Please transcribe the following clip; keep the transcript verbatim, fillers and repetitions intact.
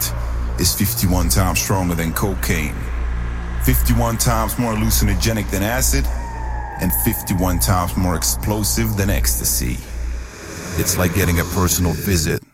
heart is fifty-one times stronger than cocaine, fifty-one times more hallucinogenic than acid, and fifty-one times more explosive than ecstasy. It's like getting a personal visit